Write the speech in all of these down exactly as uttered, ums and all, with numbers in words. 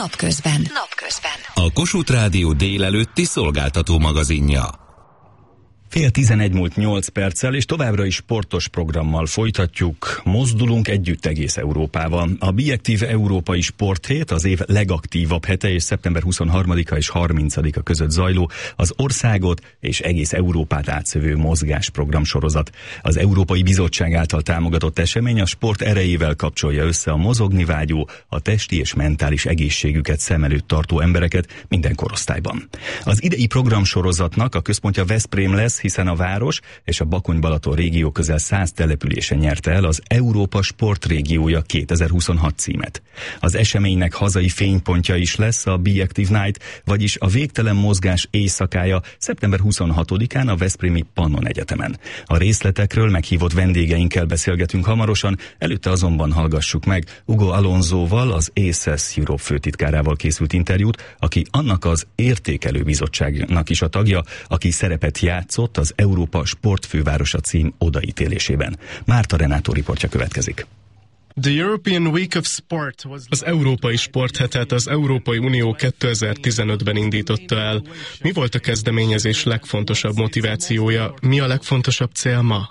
Napközben. Napközben. A Kossuth Rádió délelőtti szolgáltató magazinja. Fél tizenegy múlt nyolc perccel, és továbbra is sportos programmal folytatjuk. Mozdulunk együtt egész Európával. A Biektív Európai Sporthét az év legaktívabb hete, és szeptember huszonharmadika és harmincadika között zajló, az országot és egész Európát átszövő mozgásprogram sorozat. Az Európai Bizottság által támogatott esemény a sport erejével kapcsolja össze a mozogni vágyó, a testi és mentális egészségüket szem előtt tartó embereket minden korosztályban. Az idei programsorozatnak a központja Veszprém lesz, hiszen a város és a Bakony-Balaton régió közel száz településen nyerte el az Európa Sportrégiója kétezer-huszonhat címet. Az eseménynek hazai fénypontja is lesz a Biektív Night, vagyis a végtelen mozgás éjszakája szeptember huszonhatodikán a Veszprémi Pannon Egyetemen. A részletekről meghívott vendégeinkkel beszélgetünk hamarosan, előtte azonban hallgassuk meg Ugo Alonsoval, az á es e es Europe főtitkárával készült interjút, aki annak az értékelő bizottságnak is a tagja, aki szerepet játszott az Európa Sportfővárosa cím odaítélésében. Márta Renátó riportja következik. Az Európai Sporthetet az Európai Unió kétezer-tizenötben indította el. Mi volt a kezdeményezés legfontosabb motivációja? Mi a legfontosabb cél ma?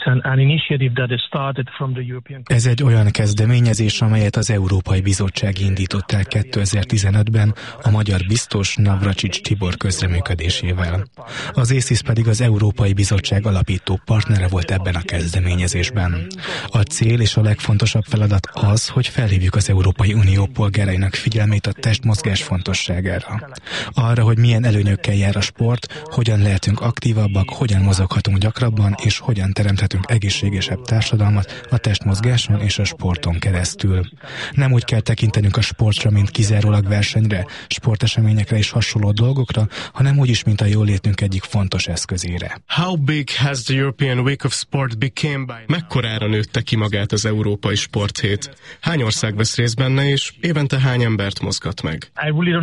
Ez egy olyan kezdeményezés, amelyet az Európai Bizottság indított el kétezer-tizenötben a magyar biztos Navracsics Tibor közreműködésével. Az á es i es pedig az Európai Bizottság alapító partnere volt ebben a kezdeményezésben. A cél és a legfontosabb feladat az, hogy felhívjuk az Európai Unió polgárainak figyelmét a testmozgás fontosságára. Arra, hogy milyen előnyökkel jár a sport, hogyan lehetünk aktívabbak, hogyan mozoghatunk gyakrabban, és hogyan teremthetünk egészségesebb társadalmat a testmozgáson és a sporton keresztül. Nem úgy kell tekintenünk a sportra, mint kizárólag versenyre, sporteseményekre és hasonló dolgokra, hanem úgy is, mint a jólétünk egyik fontos eszközére. How big has the European Week of Sport became by now? Mekkorára nőtte ki magát az Európai Sporthét? Hány ország vesz részt benne, és évente hány embert mozgat meg?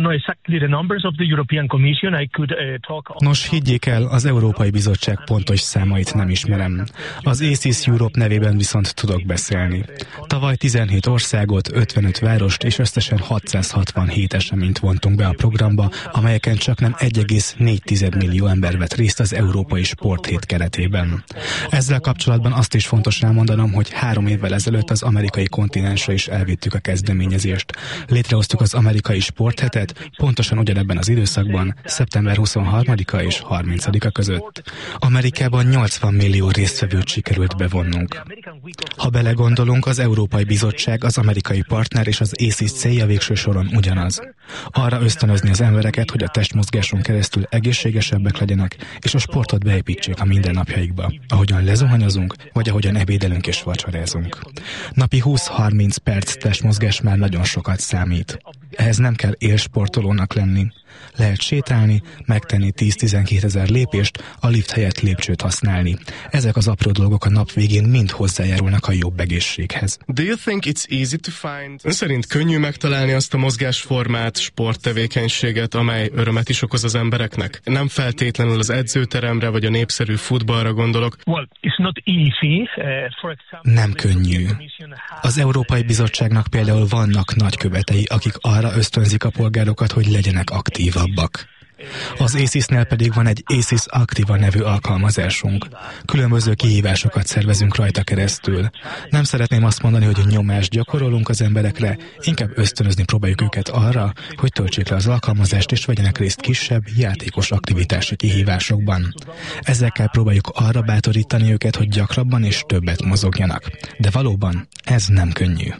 Nos, higgyék el, az Európai Bizottság pontos számait nem ismerem. Az á es i es Europe nevében viszont tudok beszélni. Tavaly tizenhét országot, ötvenöt várost és összesen hatszázhatvanhét eseményt vontunk be a programba, amelyeken csaknem egy egész négy millió ember vett részt az Európai Sporthét keretében. Ezzel kapcsolatban azt is fontos elmondanom, hogy három évvel ezelőtt az amerikai kontinensre is elvittük a kezdeményezést. Létrehoztuk az amerikai sporthetet, pontosan ugyanebben az időszakban, szeptember huszonharmadika és harmincadika között. Amerikában nyolcvan millió résztvevőt sikerült bevonnunk. Ha belegondolunk, az Európai Bizottság, az amerikai partner és az á es i es célja végső soron ugyanaz. Arra ösztönözni az embereket, hogy a testmozgáson keresztül egészségesebbek legyenek, és a sportot beépítsék a mindennapjaikba, ahogyan lezuhanyozunk, vagy ahogyan ebédelünk és vacsorázunk. Napi húsz-harminc perc testmozgás már nagyon sokat számít. Ehhez nem kell élsportolónak lenni. Lehet sétálni, megtenni tíz-tizenkét ezer lépést, a lift helyett lépcsőt használni. Ezek az apró dolgok a nap végén mind hozzájárulnak a jobb egészséghez. Do you think it's easy to find? Ön szerint könnyű megtalálni azt a mozgásformát, sporttevékenységet, amely örömet is okoz az embereknek? Nem feltétlenül az edzőteremre vagy a népszerű futballra gondolok. Well, it's not easy. Uh, for example, nem könnyű. Az Európai Bizottságnak például vannak nagykövetei, akik arra ösztönzik a polgárokat, hogy legyenek aktívabbak. Az á es i es-nél pedig van egy á es i es Activa nevű alkalmazásunk. Különböző kihívásokat szervezünk rajta keresztül. Nem szeretném azt mondani, hogy nyomást gyakorolunk az emberekre, inkább ösztönözni próbáljuk őket arra, hogy töltsék le az alkalmazást és vegyenek részt kisebb, játékos aktivitási kihívásokban. Ezekkel próbáljuk arra bátorítani őket, hogy gyakrabban és többet mozogjanak. De valóban ez nem könnyű.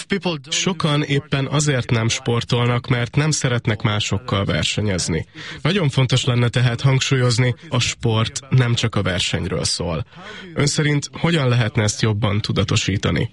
Sokan éppen azért nem sportolnak, mert nem szeretnek másokkal versenyezni. Nagyon fontos lenne tehát hangsúlyozni, a sport nem csak a versenyről szól. Ön szerint hogyan lehetne ezt jobban tudatosítani?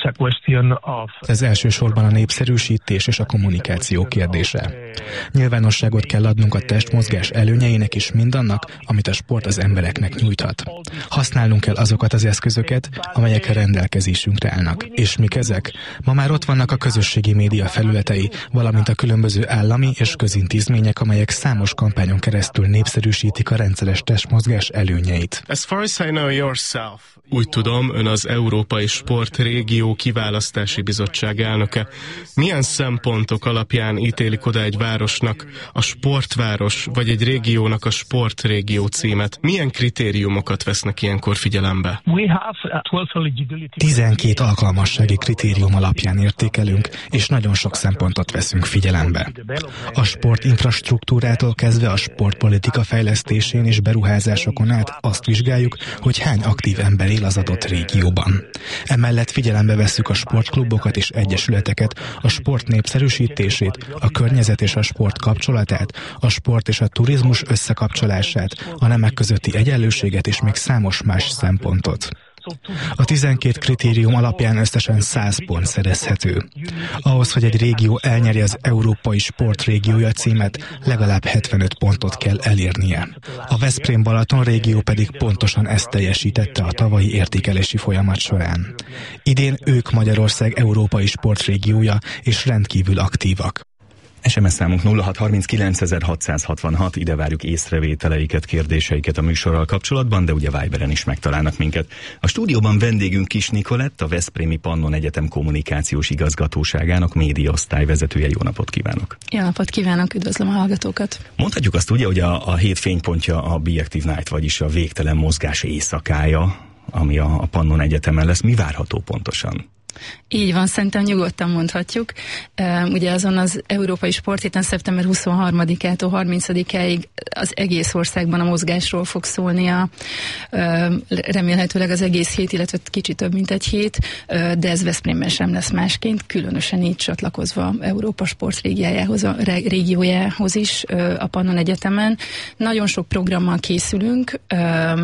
Ez elsősorban a népszerűsítés és a kommunikáció kérdése. Nyilvánosságot kell adnunk a testmozgás előnyeinek és mindannak, amit a sport az embereknek nyújthat. Használnunk kell azokat az eszközöket, amelyek rendelkezésünkre állnak. És mik ezek? Ma már ott vannak a közösségi média felületei, valamint a különböző állami és közintézmények, amelyek számos kampányon keresztül népszerűsítik a rendszeres testmozgás előnyeit. As far as I know yourself, úgy tudom, ön az Európai Sport régió régió kiválasztási bizottság elnöke. Milyen szempontok alapján ítélik oda egy városnak a sportváros, vagy egy régiónak a sportrégió címet? Milyen kritériumokat vesznek ilyenkor figyelembe? tizenkét alkalmassági kritérium alapján értékelünk, és nagyon sok szempontot veszünk figyelembe. A sportinfrastruktúrától kezdve a sportpolitika fejlesztésén és beruházásokon át azt vizsgáljuk, hogy hány aktív ember él az adott régióban. Emellett figyelembe vesszük a sportklubokat és egyesületeket, a sport népszerűsítését, a környezet és a sport kapcsolatát, a sport és a turizmus összekapcsolását, a nemek közötti egyenlőséget és még számos más szempontot. A tizenkét kritérium alapján összesen száz pont szerezhető. Ahhoz, hogy egy régió elnyeri az Európai Sportrégiója címet, legalább hetvenöt pontot kell elérnie. A Veszprém-Balaton régió pedig pontosan ezt teljesítette a tavalyi értékelési folyamat során. Idén ők Magyarország Európai Sportrégiója, és rendkívül aktívak. es em es számunk nulla hat harminckilencezer-hatszázhatvanhat, ide várjuk észrevételeiket, kérdéseiket a műsorral kapcsolatban, de ugye Viberen is megtalálnak minket. A stúdióban vendégünk Kis Nikolett, a Veszprémi Pannon Egyetem kommunikációs igazgatóságának médiaosztály vezetője. Jó napot kívánok! Jó napot kívánok, üdvözlöm a hallgatókat! Mondhatjuk azt ugye, hogy a, a hét fénypontja a Be Active Night, vagyis a végtelen mozgás éjszakája, ami a, a Pannon Egyetemen lesz. Mi várható pontosan? Így van, szerintem nyugodtan mondhatjuk. Uh, ugye azon az Európai Sporthéten szeptember huszonharmadikától harmincadikáig az egész országban a mozgásról fog szólni a, uh, remélhetőleg az egész hét, illetve kicsit több, mint egy hét, uh, de ez Veszprémben sem lesz másként, különösen így csatlakozva Európa sportrégiójához, a régiójához is uh, a Pannon Egyetemen. Nagyon sok programmal készülünk, uh,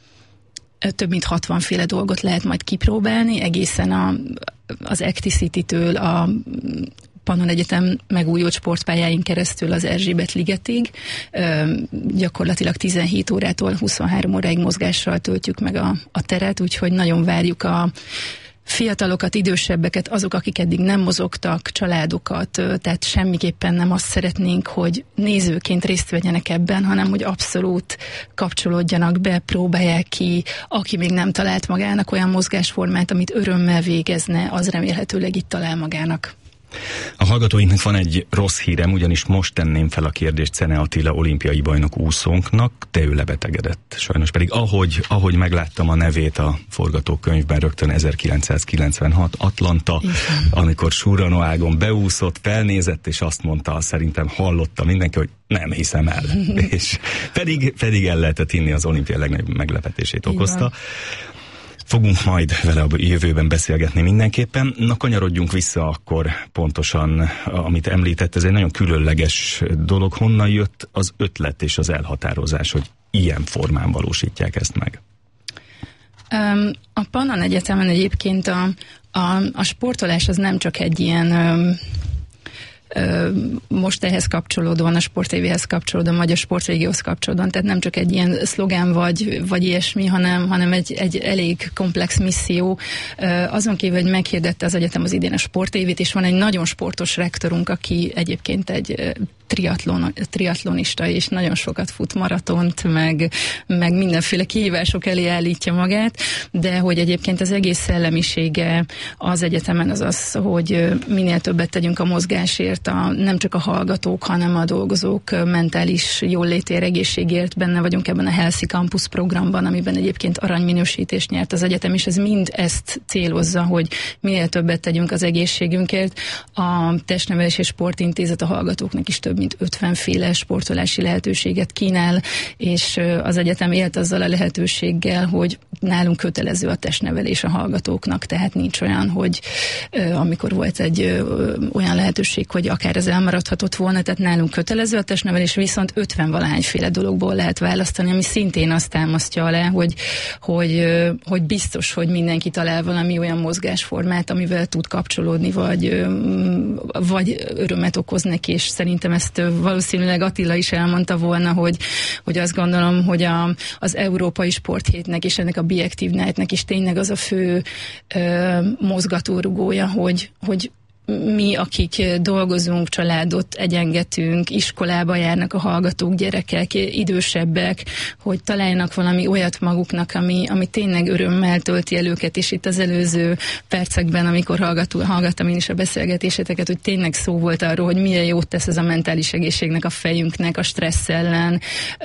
több mint hatvan féle dolgot lehet majd kipróbálni, egészen a, az Acticity-től a Pannon Egyetem megújult sportpályáin keresztül az Erzsébet ligetig. Gyakorlatilag tizenhét órától huszonhárom óráig mozgással töltjük meg a, a teret, úgyhogy nagyon várjuk a fiatalokat, idősebbeket, azok, akik eddig nem mozogtak, családokat, tehát semmiképpen nem azt szeretnénk, hogy nézőként részt vegyenek ebben, hanem hogy abszolút kapcsolódjanak be, próbálják ki, aki még nem talált magának olyan mozgásformát, amit örömmel végezne, az remélhetőleg itt talál magának. A hallgatóinknak van egy rossz hírem, ugyanis most tenném fel a kérdést Czene Attila olimpiai bajnok úszónknak, de ő lebetegedett. Sajnos pedig ahogy, ahogy megláttam a nevét a forgatókönyvben rögtön ezerkilencszázkilencvenhat Atlanta, amikor Suranoágon beúszott, felnézett, és azt mondta, szerintem hallotta mindenki, hogy nem hiszem el. És pedig, pedig el lehetett inni, az olimpia legnagyobb meglepetését okozta. Fogunk majd vele a jövőben beszélgetni mindenképpen. Na, kanyarodjunk vissza akkor pontosan, amit említett, ez egy nagyon különleges dolog. Honnan jött az ötlet és az elhatározás, hogy ilyen formán valósítják ezt meg? Um, a Pannon Egyetemen egyébként a, a, a sportolás az nem csak egy ilyen... Um, most ehhez kapcsolódóan, a sportévéhez kapcsolódóan, vagy a sportrégióhoz kapcsolódóan, tehát nem csak egy ilyen szlogán vagy, vagy ilyesmi, hanem, hanem egy, egy elég komplex misszió. Azon kívül, hogy meghirdette az egyetem az idén a sportévét, és van egy nagyon sportos rektorunk, aki egyébként egy triatlon, triatlonista, és nagyon sokat fut maratont, meg, meg mindenféle kihívások elé állítja magát, de hogy egyébként az egész szellemisége az egyetemen az az, hogy minél többet tegyünk a mozgásért, a, nem csak a hallgatók, hanem a dolgozók mentális jóllétért, egészségért. Benne vagyunk ebben a Healthy Campus programban, amiben egyébként aranyminősítést nyert az egyetem, és ez mind ezt célozza, hogy minél többet tegyünk az egészségünkért. A Testnevelés és Sportintézet a hallgatóknak is több mint ötven féle sportolási lehetőséget kínál, és az egyetem élt azzal a lehetőséggel, hogy nálunk kötelező a testnevelés a hallgatóknak, tehát nincs olyan, hogy amikor volt egy olyan lehetőség, hogy akár ez elmaradhatott volna, tehát nálunk kötelező a testnevelés, viszont ötven valahányféle dologból lehet választani, ami szintén azt támasztja alá, hogy, hogy, hogy biztos, hogy mindenki talál valami olyan mozgásformát, amivel tud kapcsolódni, vagy, vagy örömet okoz neki, és szerintem ezt valószínűleg Attila is elmondta volna, hogy, hogy azt gondolom, hogy a, az Európai Sporthétnek és ennek a Be Active Night-nek is tényleg az a fő ö, mozgatórugója, hogy, hogy mi, akik dolgozunk, családot egyengetünk, iskolába járnak a hallgatók, gyerekek, idősebbek, hogy találjanak valami olyat maguknak, ami, ami tényleg örömmel tölti el őket, és itt az előző percekben, amikor hallgató, hallgattam én is a beszélgetéseteket, hogy tényleg szó volt arról, hogy milyen jót tesz ez a mentális egészségnek, a fejünknek, a stressz ellen,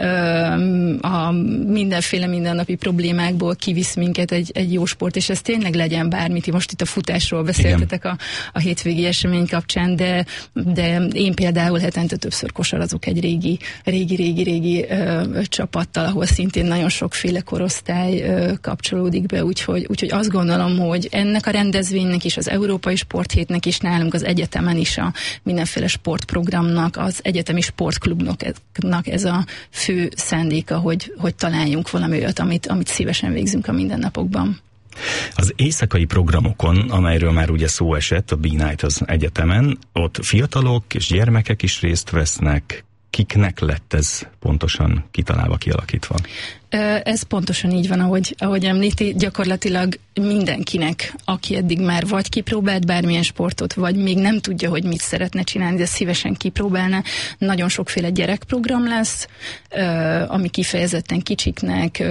a mindenféle mindennapi problémákból kivisz minket egy, egy jó sport, és ez tényleg legyen bármit. Most itt a futásról beszéltetek a, a hétvégi esemény kapcsán, de, de én például hetente többször kosarazok egy régi, régi, régi, régi ö, csapattal, ahol szintén nagyon sokféle korosztály ö, kapcsolódik be, úgyhogy, úgyhogy azt gondolom, hogy ennek a rendezvénynek is, az Európai Sporthétnek is, nálunk az egyetemen is a mindenféle sportprogramnak, az egyetemi sportklubnak ez a fő szándéka, hogy, hogy találjunk valami olyat, amit, amit szívesen végzünk a mindennapokban. Az éjszakai programokon, amelyről már ugye szó esett, a B-Night az egyetemen, ott fiatalok és gyermekek is részt vesznek. Kiknek lett ez pontosan kitalálva, kialakítva? Ez pontosan így van, ahogy, ahogy említi, gyakorlatilag mindenkinek, aki eddig már vagy kipróbált bármilyen sportot, vagy még nem tudja, hogy mit szeretne csinálni, de szívesen kipróbálna. Nagyon sokféle gyerekprogram lesz, ami kifejezetten kicsiknek,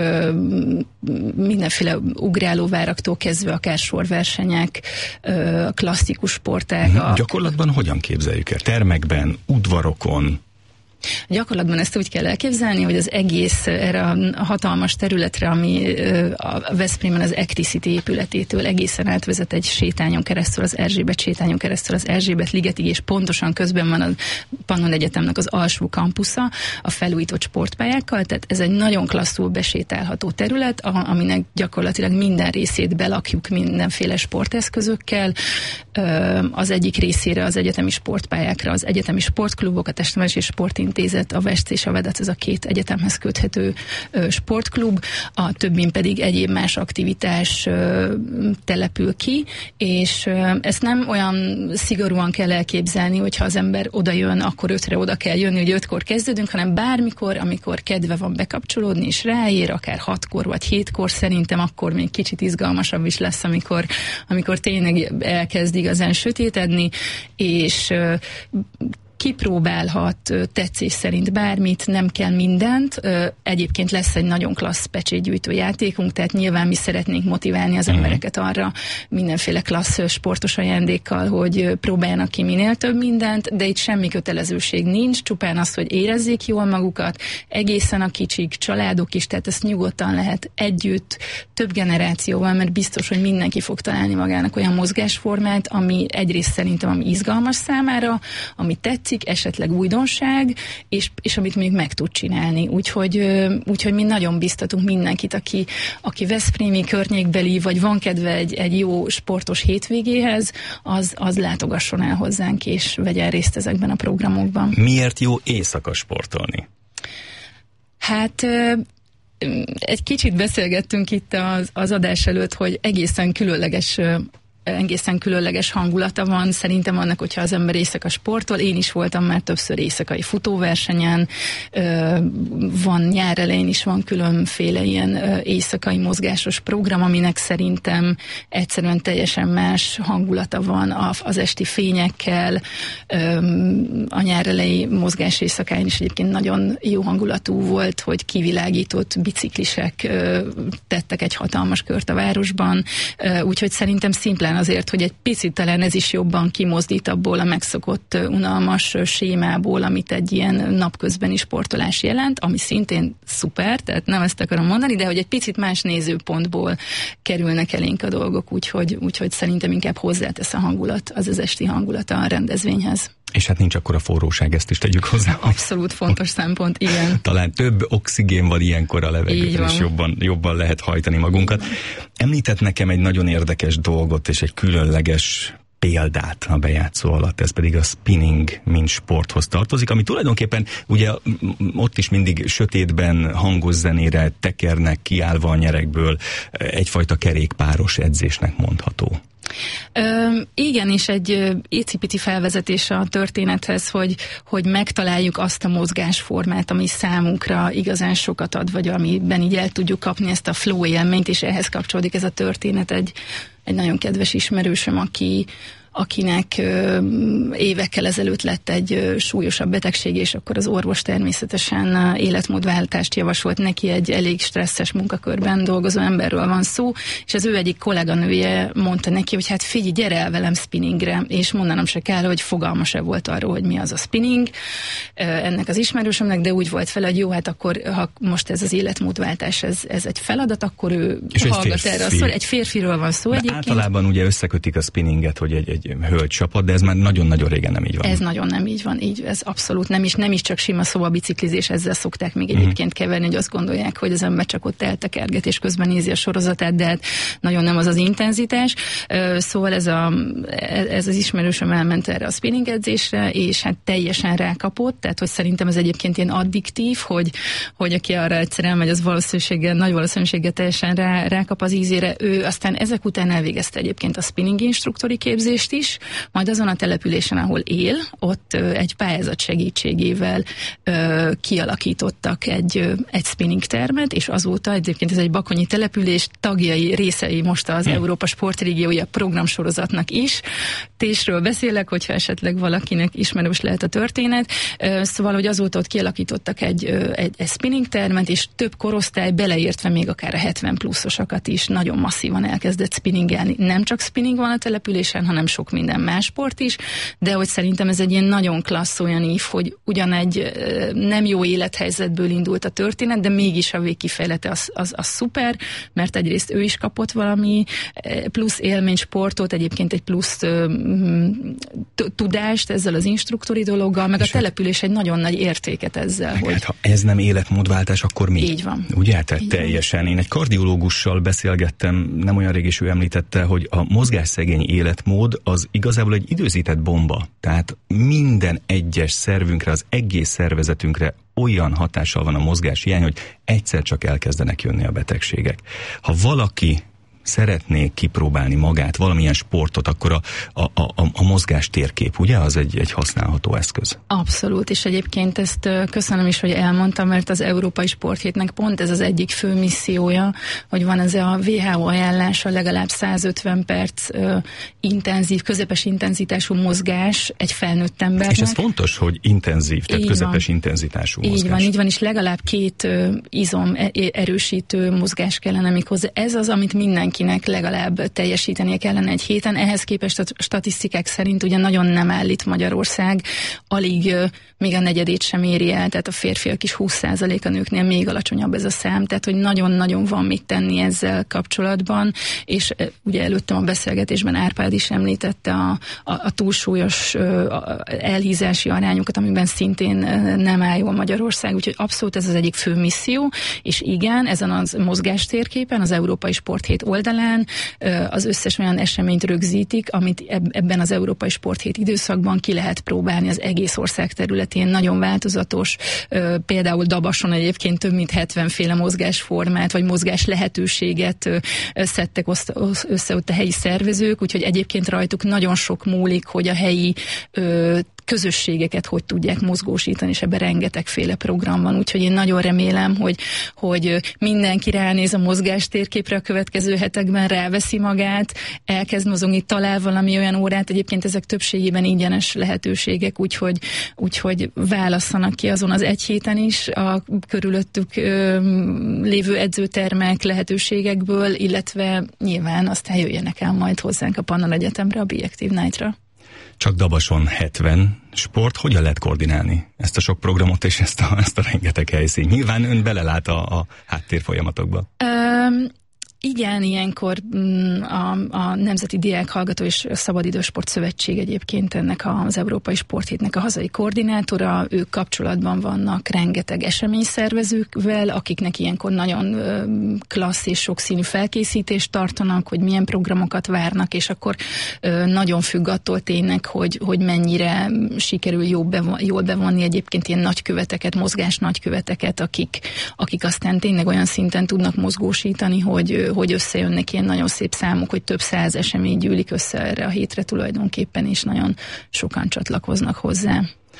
mindenféle ugrálóváraktól kezdve akár sorversenyek, klasszikus sporták. Uh-huh. Gyakorlatban hogyan képzeljük el? Termekben, udvarokon? Gyakorlatban ezt úgy kell elképzelni, hogy az egész erre a hatalmas területre, ami a Veszprémen az Acticity épületétől egészen átvezet egy sétányon keresztül, az Erzsébet sétányon keresztül, az Erzsébet ligetig, és pontosan közben van a Pannon Egyetemnek az alsó kampusza a felújított sportpályákkal, tehát ez egy nagyon klasszul besétálható terület, aminek gyakorlatilag minden részét belakjuk mindenféle sporteszközökkel. Az egyik részére az egyetemi sportpályákra, az egyetemi sportklubok, a Testnevelési Sportintézet, a Vest és a Vedec, ez a két egyetemhez köthető ö, sportklub, a többin pedig egyéb más aktivitás ö, települ ki, és ö, ezt nem olyan szigorúan kell elképzelni, hogyha az ember oda jön, akkor ötre oda kell jönni, hogy ötkor kezdődünk, hanem bármikor, amikor kedve van bekapcsolódni, és ráér, akár hatkor vagy hétkor, szerintem akkor még kicsit izgalmasabb is lesz, amikor, amikor tényleg elkezd igazán sötétedni, és ö, kipróbálhat tetszés szerint bármit, nem kell mindent. Egyébként lesz egy nagyon klassz pecsétgyűjtő játékunk, tehát nyilván mi szeretnénk motiválni az embereket arra mindenféle klassz sportos ajándékkal, hogy próbáljanak ki minél több mindent, de itt semmi kötelezőség nincs, csupán az, hogy érezzék jól magukat, egészen a kicsik, családok is, tehát ezt nyugodtan lehet együtt, több generációval, mert biztos, hogy mindenki fog találni magának olyan mozgásformát, ami egyrészt szerintem ami izgalmas számára, ami tetszik, esetleg újdonság, és, és amit még meg tud csinálni. Úgyhogy, úgyhogy mi nagyon biztatunk mindenkit, aki, aki veszprémi környékbeli, vagy van kedve egy, egy jó sportos hétvégéhez, az, az látogasson el hozzánk, és vegyen részt ezekben a programokban. Miért jó éjszaka sportolni? Hát egy kicsit beszélgettünk itt az, az adás előtt, hogy egészen különleges egészen különleges hangulata van szerintem annak, hogyha az ember éjszaka sportol. Én is voltam már többször éjszakai futóversenyen, van nyár elején is van különféle ilyen éjszakai mozgásos program, aminek szerintem egyszerűen teljesen más hangulata van az esti fényekkel. A nyár elejé mozgás éjszakáin is egyébként nagyon jó hangulatú volt, hogy kivilágított biciklisek tettek egy hatalmas kört a városban, úgyhogy szerintem szimplán azért, hogy egy picit talán ez is jobban kimozdít abból a megszokott unalmas sémából, amit egy ilyen napközbeni sportolás jelent, ami szintén szuper, tehát nem ezt akarom mondani, de hogy egy picit más nézőpontból kerülnek elénk a dolgok, úgyhogy, úgyhogy szerintem inkább hozzátesz a hangulat, az az esti hangulata a rendezvényhez. És hát nincs akkora forróság, ezt is tegyük hozzá. Abszolút fontos szempont, igen. Talán több oxigén van ilyenkor a levegőben, és jobban, jobban lehet hajtani magunkat. Említett nekem egy nagyon érdekes dolgot, és egy különleges példát a bejátszó alatt, ez pedig a spinning, mint sporthoz tartozik, ami tulajdonképpen ugye ott is mindig sötétben hangos zenére tekernek kiállva a nyerekből, egyfajta kerékpáros edzésnek mondható. Ö, igen, és egy icipiti felvezetés a történethez, hogy, hogy megtaláljuk azt a mozgásformát, ami számunkra igazán sokat ad, vagy amiben így el tudjuk kapni ezt a flow élményt, és ehhez kapcsolódik ez a történet egy, egy nagyon kedves ismerősöm, aki akinek évekkel ezelőtt lett egy súlyosabb betegség, és akkor az orvos természetesen életmódváltást javasolt neki, egy elég stresszes munkakörben dolgozó emberről van szó, és az ő egyik kolléganője mondta neki, hogy hát figyelj, gyere el velem spinningre, és mondanom se kell, hogy fogalma se volt arról, hogy mi az a spinning ennek az ismerősömnek, de úgy volt fel, hogy jó, hát akkor ha most ez az életmódváltás, ez, ez egy feladat, akkor ő és hallgat erre a szó. Egy férfiről van szó egyébként. Általában ugye összekötik a spinninget, hogy egy, egy hölgy csapat, de ez már nagyon-nagyon régen nem így van. Ez nagyon nem így van, így, ez abszolút nem is, nem is csak sima szobabiciklizés, ezzel szokták még egyébként keverni, hogy azt gondolják, hogy az ember csak ott eltekerget, és közben nézi a sorozatát, de hát nagyon nem az az intenzitás. Szóval ez, a, ez az ismerősöm elment erre a spinning edzésre, és hát teljesen rákapott, tehát hogy szerintem ez egyébként ilyen addiktív, hogy, hogy aki arra egyszer elmegy, az valószínűséggel, nagy valószínűséggel teljesen rá, rákap az ízére. Ő aztán ezek után elvégezte egyébként a spinning instruktori képzést is, majd azon a településen, ahol él, ott ö, egy pályázat segítségével ö, kialakítottak egy, ö, egy spinning termet, és azóta egyébként ez egy bakonyi település, tagjai, részei most az hmm. Európa Sportrégiója programsorozatnak is. Tésről beszélek, hogyha esetleg valakinek ismerős lehet a történet. Ö, szóval, hogy azóta ott kialakítottak egy, ö, egy, egy spinning termet, és több korosztály, beleértve még akár a hetven pluszosakat is nagyon masszívan elkezdett spinningelni. Nem csak spinning van a településen, hanem sok minden más sport is, de hogy szerintem ez egy ilyen nagyon klassz olyan ív, hogy ugyan egy nem jó élethelyzetből indult a történet, de mégis a végkifejlete az, az, az szuper, mert egyrészt ő is kapott valami plusz élmény, sportot, egyébként egy plusz tudást ezzel az instruktori dologgal, meg és a település egy nagyon nagy értéket ezzel. Meg hogy... hát, ha ez nem életmódváltás, akkor mi? Így van. Ugye? Tehát teljesen. Én egy kardiológussal beszélgettem, nem olyan rég is ő említette, hogy a mozgásszegény életmód az igazából egy időzített bomba. Tehát minden egyes szervünkre, az egész szervezetünkre olyan hatással van a mozgás hiány, hogy egyszer csak elkezdenek jönni a betegségek. Ha valaki szeretné kipróbálni magát, valamilyen sportot, akkor a, a, a, a mozgás térkép, ugye, az egy, egy használható eszköz. Abszolút, és egyébként ezt köszönöm is, hogy elmondtam, mert az Európai Sporthétnek pont ez az egyik fő missziója, hogy van ez a dupla vé há o ajánlása, legalább százötven perc uh, intenzív, közepes intenzitású mozgás egy felnőtt embernek. És ez fontos, hogy intenzív, tehát így közepes van. Intenzitású mozgás. Így van, így van, és legalább két uh, izom erősítő mozgás kellene még hozzá. Ez az, amit mindenki legalább teljesítenie kellene egy héten. Ehhez képest a statisztikák szerint ugye nagyon nem állít Magyarország, alig még a negyedét sem éri el, tehát a férfiak is húsz százalék, a nőknél még alacsonyabb ez a szám, tehát hogy nagyon-nagyon van mit tenni ezzel kapcsolatban, és ugye előttem a beszélgetésben Árpád is említette a, a, a túlsúlyos a elhízási arányokat, amiben szintén nem áll jól Magyarország, úgyhogy abszolút ez az egyik fő misszió, és igen, ezen az mozgástérképen, az Európai Sporthét oldalán az összes olyan eseményt rögzítik, amit ebben az Európai Sporthét időszakban ki lehet próbálni az egész ország területén. Nagyon változatos, például Dabason egyébként több mint hetven féle mozgásformát, vagy mozgás lehetőséget szedtek össze ott a helyi szervezők, úgyhogy egyébként rajtuk nagyon sok múlik, hogy a helyi közösségeket hogy tudják mozgósítani, és ebben rengetegféle program van, úgyhogy én nagyon remélem, hogy, hogy mindenki ránéz a mozgástérképre a következő hetekben, ráveszi magát, elkezd mozogni, talál valami olyan órát, egyébként ezek többségében ingyenes lehetőségek, úgyhogy, úgyhogy válasszanak ki azon az egy héten is a körülöttük ö, lévő edzőtermek lehetőségekből, illetve nyilván aztán jöjjenek el majd hozzánk a Pannon Egyetemre, a Be Active Night-ra. Csak Dabason hetven sport, hogyan lehet koordinálni ezt a sok programot és ezt a, ezt a rengeteg helyszín? Nyilván ön belelát a, a háttérfolyamatokba. Um, Igen, ilyenkor a, a Nemzeti Diák Hallgató és Szabadidősport Szövetség egyébként ennek az Európai Sporthétnek a hazai koordinátora, ők kapcsolatban vannak rengeteg eseményszervezőkvel, akiknek ilyenkor nagyon klassz és sokszínű felkészítést tartanak, hogy milyen programokat várnak, és akkor nagyon függ attól tényleg, hogy, hogy mennyire sikerül jól, bevon, jól bevonni egyébként ilyen nagyköveteket, mozgás nagyköveteket, akik, akik aztán tényleg olyan szinten tudnak mozgósítani, hogy hogy összejönnek ilyen nagyon szép számok, hogy több száz esemény gyűlik össze erre a hétre tulajdonképpen, és nagyon sokan csatlakoznak hozzá.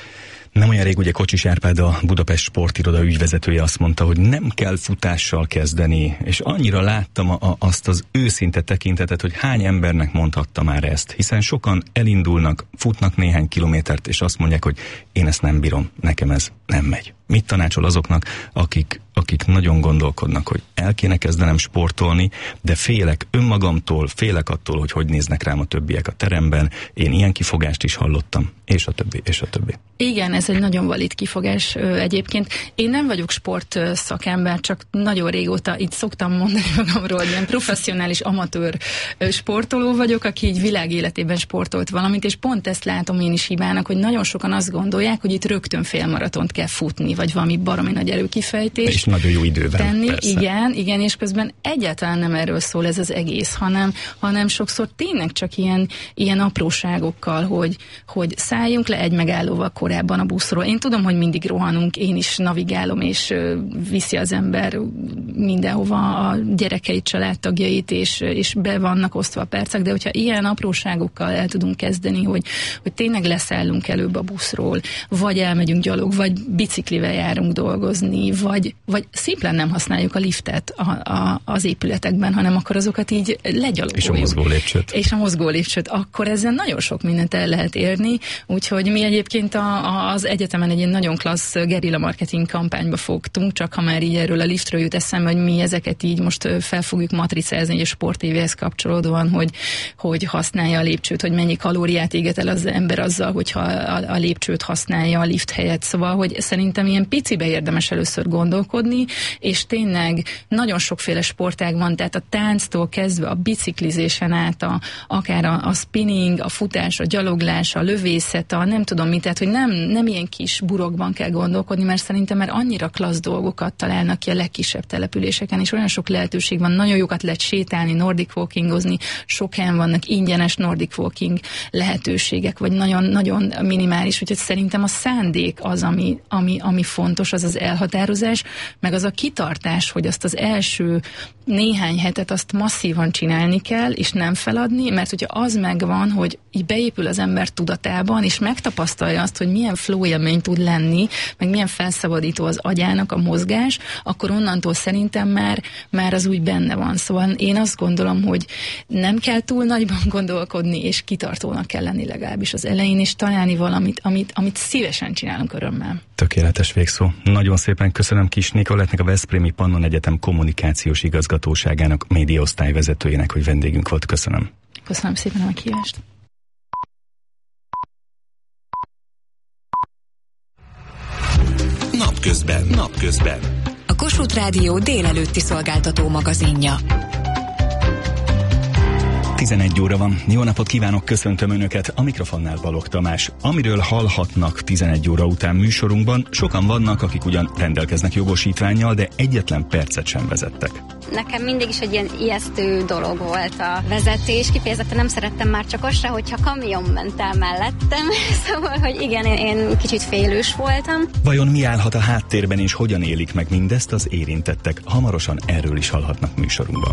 Nem olyan rég ugye Kocsis Árpád, a Budapest sportiroda ügyvezetője azt mondta, hogy nem kell futással kezdeni, és annyira láttam a, a, azt az őszinte tekintetet, hogy hány embernek mondhatta már ezt, hiszen sokan elindulnak, futnak néhány kilométert, és azt mondják, hogy én ezt nem bírom, nekem ez nem megy. Mit tanácsol azoknak, akik, akik nagyon gondolkodnak, hogy el kéne kezdenem sportolni, de félek önmagamtól, félek attól, hogy hogy néznek rám a többiek a teremben, én ilyen kifogást is hallottam, és a többi, és a többi. Igen, ez egy nagyon valid kifogás egyébként. Én nem vagyok sport szakember, csak nagyon régóta itt szoktam mondani magamról, hogy ilyen professzionális amatőr sportoló vagyok, aki így világéletében sportolt valamit, és pont ezt látom én is hibának, hogy nagyon sokan azt gondolják, hogy itt rögtön félmaratont kell futni, vagy valami baromi nagy erőkifejtés. És nagyon jó idővel, tenni. Persze. Igen, igen, és közben egyáltalán nem erről szól ez az egész, hanem, hanem sokszor tényleg csak ilyen, ilyen apróságokkal, hogy, hogy szálljunk le egy megállóval korábban a buszról. Én tudom, hogy mindig rohanunk, én is navigálom, és viszi az ember mindenhova a gyerekeit, családtagjait, és, és be vannak osztva a percek, de hogyha ilyen apróságokkal el tudunk kezdeni, hogy, hogy tényleg leszállunk előbb a buszról, vagy elmegyünk gyalog, vagy biciklivel járunk dolgozni, vagy, vagy szimplán nem használjuk a liftet a, a, az épületekben, hanem akkor azokat így legyalogoljuk. És a mozgó lépcsőt. És a mozgó lépcsőt. Akkor ezzel nagyon sok mindent el lehet érni, úgyhogy mi egyébként a, a, az egyetemen egy ilyen nagyon klassz gerilla marketing kampányba fogtunk, csak ha már így erről a liftről jut eszembe, hogy mi ezeket így most fel fogjuk matricázni, egy sportévéhez kapcsolódóan, hogy, hogy használja a lépcsőt, hogy mennyi kalóriát éget el az ember azzal, hogyha a, a lépcsőt használja a lift helyett. Szóval, hogy szerintem ilyen picibe érdemes először gondolkodni, és tényleg nagyon sokféle sportág van, tehát a tánctól kezdve a biciklizésen át, a, akár a, a spinning, a futás, a gyaloglás, a lövészet, a nem tudom mit, tehát hogy nem, nem ilyen kis burokban kell gondolkodni, mert szerintem már annyira klassz dolgokat találnak ki a legkisebb településeken, és olyan sok lehetőség van, nagyon jókat lehet sétálni, nordic walkingozni, sok helyen vannak ingyenes nordic walking lehetőségek, vagy nagyon-nagyon minimális, úgyhogy szerintem a szándék az, ami, ami, ami fontos, az az elhatározás, meg az a kitartás, hogy azt az első néhány hetet azt masszívan csinálni kell, és nem feladni, mert hogyha az megvan, hogy így beépül az ember tudatában, és megtapasztalja azt, hogy milyen flow élmény tud lenni, meg milyen felszabadító az agyának a mozgás, akkor onnantól szerintem már, már az úgy benne van. Szóval én azt gondolom, hogy nem kell túl nagyban gondolkodni, és kitartónak kell lenni legalábbis az elején, és találni valamit, amit, amit szívesen csinálunk örömmel. Tökéletes végszó. Nagyon szépen köszönöm Kis Nicolettnek, a Veszprémi Pannon Egyetem kommunikációs igazgatóságának médiaosztályvezetőjének, hogy vendégünk volt. Köszönöm. Köszönöm szépen a meghívást. Napközben, napközben. A Kossuth Rádió délelőtti szolgáltató magazinja. tizenegy óra van. Jó napot kívánok, köszöntöm Önöket. A mikrofonnál Balogh Tamás. Amiről hallhatnak tizenegy óra után műsorunkban, sokan vannak, akik ugyan rendelkeznek jogosítvánnyal, de egyetlen percet sem vezettek. Nekem mindig is egy ilyen ijesztő dolog volt a vezetés. Kifejezetten nem szerettem már csak azt se, hogyha kamion ment el mellettem. Szóval, hogy igen, én, én kicsit félős voltam. Vajon mi állhat a háttérben, és hogyan élik meg mindezt az érintettek? Hamarosan erről is hallhatnak műsorunkban.